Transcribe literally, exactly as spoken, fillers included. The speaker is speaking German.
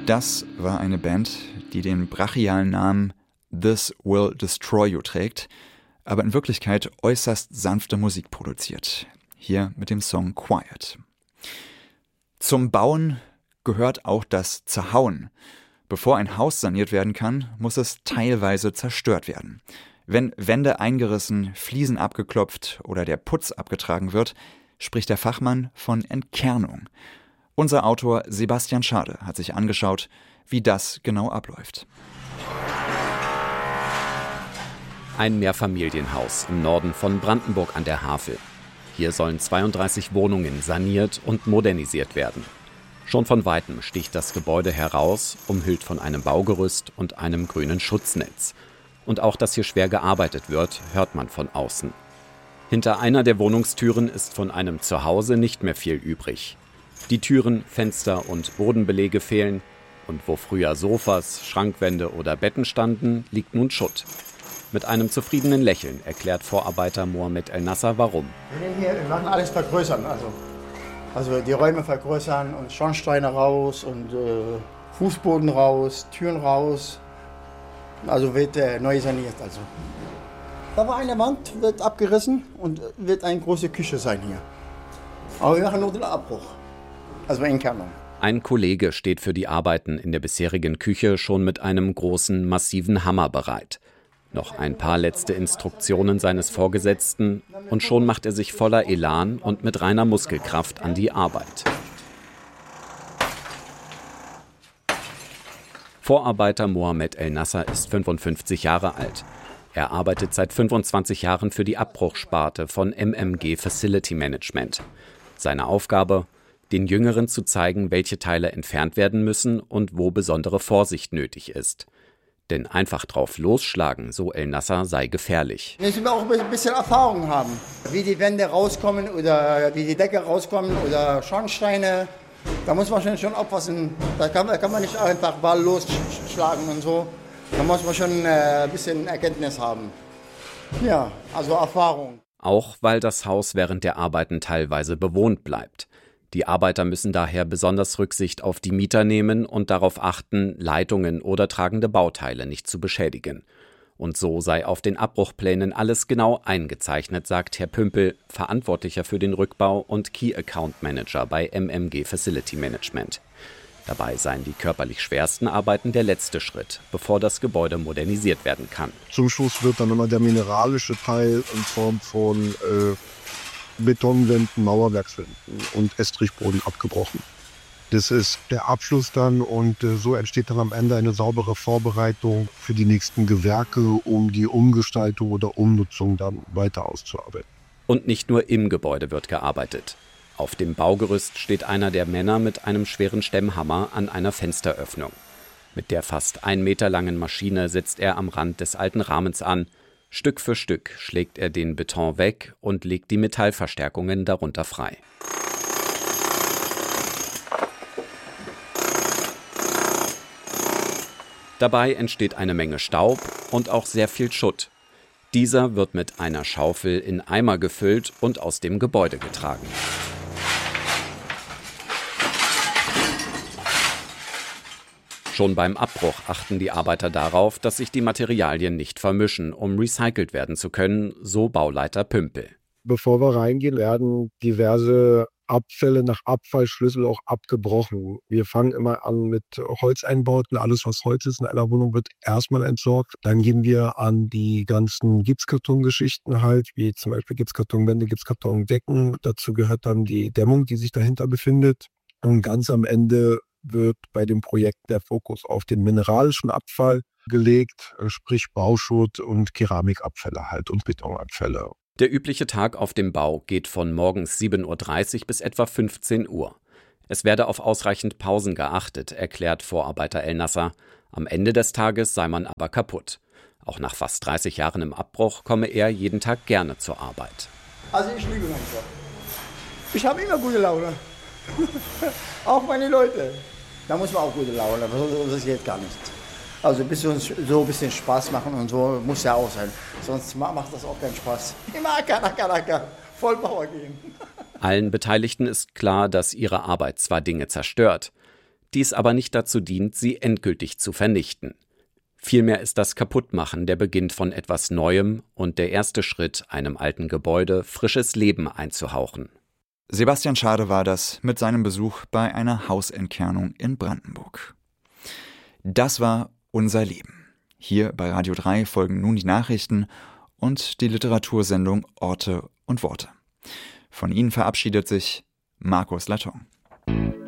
Das war eine Band, die den brachialen Namen This Will Destroy You trägt, aber in Wirklichkeit äußerst sanfte Musik produziert. Hier mit dem Song Quiet. Zum Bauen gehört auch das Zerhauen. Bevor ein Haus saniert werden kann, muss es teilweise zerstört werden. Wenn Wände eingerissen, Fliesen abgeklopft oder der Putz abgetragen wird, spricht der Fachmann von Entkernung. Unser Autor Sebastian Schade hat sich angeschaut, wie das genau abläuft. Ein Mehrfamilienhaus im Norden von Brandenburg an der Havel. Hier sollen zweiunddreißig Wohnungen saniert und modernisiert werden. Schon von Weitem sticht das Gebäude heraus, umhüllt von einem Baugerüst und einem grünen Schutznetz. Und auch, dass hier schwer gearbeitet wird, hört man von außen. Hinter einer der Wohnungstüren ist von einem Zuhause nicht mehr viel übrig. Die Türen, Fenster und Bodenbelege fehlen. Und wo früher Sofas, Schrankwände oder Betten standen, liegt nun Schutt. Mit einem zufriedenen Lächeln erklärt Vorarbeiter Mohamed El-Nasser, warum. Wir nehmen hier, wir machen alles vergrößern. Also, also die Räume vergrößern und Schornsteine raus und äh, Fußboden raus, Türen raus. Also wird äh, neu saniert. Also. Da war eine Wand, wird abgerissen und wird eine große Küche sein hier. Aber wir machen nur den Abbruch. Also Entkernung. Ein Kollege steht für die Arbeiten in der bisherigen Küche schon mit einem großen, massiven Hammer bereit. Noch ein paar letzte Instruktionen seines Vorgesetzten und schon macht er sich voller Elan und mit reiner Muskelkraft an die Arbeit. Vorarbeiter Mohamed El-Nasser ist fünfundfünfzig Jahre alt. Er arbeitet seit fünfundzwanzig Jahren für die Abbruchsparte von M M G Facility Management. Seine Aufgabe: den Jüngeren zu zeigen, welche Teile entfernt werden müssen und wo besondere Vorsicht nötig ist. Denn einfach drauf losschlagen, so El-Nasser, sei gefährlich. Müssen wir auch ein bisschen Erfahrung haben, wie die Wände rauskommen oder wie die Decke rauskommen oder Schornsteine. Da muss man schon, schon aufpassen. Da kann, da kann man nicht einfach Ball losschlagen und so. Da muss man schon äh, ein bisschen Erkenntnis haben. Ja, also Erfahrung. Auch weil das Haus während der Arbeiten teilweise bewohnt bleibt. Die Arbeiter müssen daher besonders Rücksicht auf die Mieter nehmen und darauf achten, Leitungen oder tragende Bauteile nicht zu beschädigen. Und so sei auf den Abbruchplänen alles genau eingezeichnet, sagt Herr Pümpel, Verantwortlicher für den Rückbau und Key Account Manager bei M M G Facility Management. Dabei seien die körperlich schwersten Arbeiten der letzte Schritt, bevor das Gebäude modernisiert werden kann. Zum Schluss wird dann immer der mineralische Teil in Form von äh, Betonwänden, Mauerwerkswänden und Estrichboden abgebrochen. Das ist der Abschluss dann und äh, so entsteht dann am Ende eine saubere Vorbereitung für die nächsten Gewerke, um die Umgestaltung oder Umnutzung dann weiter auszuarbeiten. Und nicht nur im Gebäude wird gearbeitet. Auf dem Baugerüst steht einer der Männer mit einem schweren Stemmhammer an einer Fensteröffnung. Mit der fast ein Meter langen Maschine setzt er am Rand des alten Rahmens an. Stück für Stück schlägt er den Beton weg und legt die Metallverstärkungen darunter frei. Dabei entsteht eine Menge Staub und auch sehr viel Schutt. Dieser wird mit einer Schaufel in Eimer gefüllt und aus dem Gebäude getragen. Schon beim Abbruch achten die Arbeiter darauf, dass sich die Materialien nicht vermischen, um recycelt werden zu können, so Bauleiter Pümpel. Bevor wir reingehen, werden diverse Abfälle nach Abfallschlüssel auch abgebrochen. Wir fangen immer an mit Holzeinbauten. Alles, was Holz ist in einer Wohnung, wird erstmal entsorgt. Dann gehen wir an die ganzen Gipskartongeschichten halt, wie zum Beispiel Gipskartonwände, Gipskartondecken. Dazu gehört dann die Dämmung, die sich dahinter befindet. Und ganz am Ende wird bei dem Projekt der Fokus auf den mineralischen Abfall gelegt, sprich Bauschutt und Keramikabfälle halt und Betonabfälle. Der übliche Tag auf dem Bau geht von morgens sieben Uhr dreißig bis etwa fünfzehn Uhr. Es werde auf ausreichend Pausen geachtet, erklärt Vorarbeiter El-Nasser. Am Ende des Tages sei man aber kaputt. Auch nach fast dreißig Jahren im Abbruch komme er jeden Tag gerne zur Arbeit. Also ich liebe meinen Job. Ich habe immer gute Laune. Auch meine Leute. Da muss man auch gute Laune haben, das geht gar nicht. Also ein bisschen, so ein bisschen Spaß machen und so muss ja auch sein. Sonst macht das auch keinen Spaß. Immer acker, acker, acker. Vollpower gehen. Allen Beteiligten ist klar, dass ihre Arbeit zwar Dinge zerstört. dies aber nicht dazu dient, sie endgültig zu vernichten. Vielmehr ist das Kaputtmachen der Beginn von etwas Neuem und der erste Schritt, einem alten Gebäude frisches Leben einzuhauchen. Sebastian Schade war das mit seinem Besuch bei einer Hausentkernung in Brandenburg. Das war unser Leben. Hier bei Radio drei folgen nun die Nachrichten und die Literatursendung Orte und Worte. Von Ihnen verabschiedet sich Markus Laton.